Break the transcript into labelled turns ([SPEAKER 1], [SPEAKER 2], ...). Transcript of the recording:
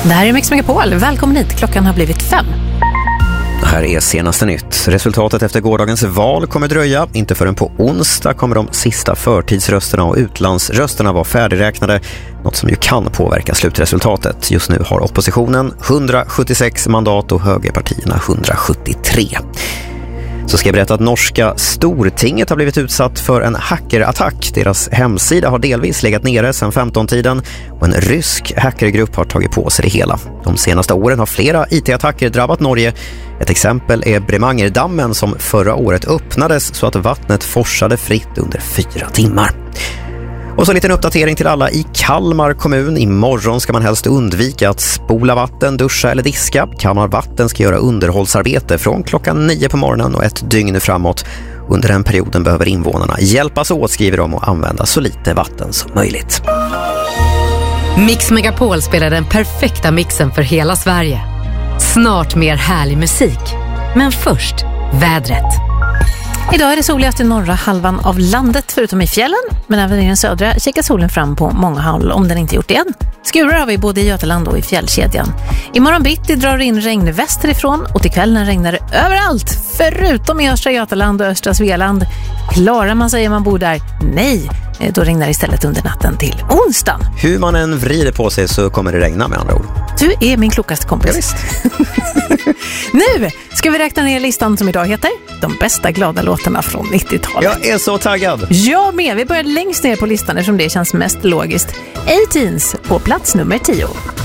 [SPEAKER 1] Det här är Mix Megapol. Välkommen hit. Klockan har blivit 5.
[SPEAKER 2] Här är senaste nytt. Resultatet efter gårdagens val kommer dröja. Inte förrän på onsdag kommer de sista förtidsrösterna och utlandsrösterna vara färdigräknade. Något som ju kan påverka slutresultatet. Just nu har oppositionen 176 mandat och högerpartierna 173. Så ska jag berätta att norska Stortinget har blivit utsatt för en hackerattack. Deras hemsida har delvis legat nere sedan 15-tiden och en rysk hackergrupp har tagit på sig det hela. De senaste åren har flera IT-attacker drabbat Norge. Ett exempel är Bremangerdammen som förra året öppnades så att vattnet forsade fritt under 4 timmar. Och så en liten uppdatering till alla i Kalmar kommun. Imorgon ska man helst undvika att spola vatten, duscha eller diska. Kalmar Vatten ska göra underhållsarbete från klockan 9 på morgonen och ett dygn framåt. Under den perioden behöver invånarna hjälpas åt, skriver de, och använda så lite vatten som möjligt.
[SPEAKER 3] Mix Megapol spelar den perfekta mixen för hela Sverige. Snart mer härlig musik. Men först, vädret.
[SPEAKER 1] Idag är det soligast i norra halvan av landet förutom i fjällen, men även i den södra kikar solen fram på många håll om den inte gjort det än. Skurar har vi både i Götaland och i fjällkedjan. Imorgon bitti drar in regn västerifrån och till kvällen regnar det överallt förutom i östra Götaland och östra Svealand. Klarar man sig om man bor där? Nej, då regnar det istället under natten till onsdagen.
[SPEAKER 2] Hur man än vrider på sig så kommer det regna, med andra ord.
[SPEAKER 1] Du är min klokaste kompis.
[SPEAKER 2] Ja, visst.
[SPEAKER 1] Nu ska vi räkna ner listan som idag heter De bästa glada låtarna från 90-talet.
[SPEAKER 2] Jag är så taggad.
[SPEAKER 1] Jag med. Vi börjar längst ner på listan eftersom det känns mest logiskt. A-Teens på plats nummer 10.